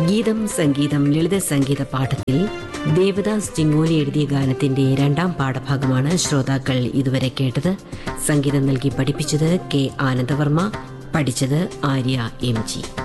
ഗീതം സംഗീതം ലളിത സംഗീത പാഠത്തിൽ ദേവദാസ് ചിങ്ങോലി എഴുതിയ ഗാനത്തിന്റെ രണ്ടാം പാഠഭാഗമാണ് ശ്രോതാക്കൾ ഇതുവരെ കേട്ടത്. സംഗീതം നൽകി പഠിപ്പിച്ചത് കെ ആനന്ദവർമ്മ, പഠിച്ചത് ആര്യ എം ജി.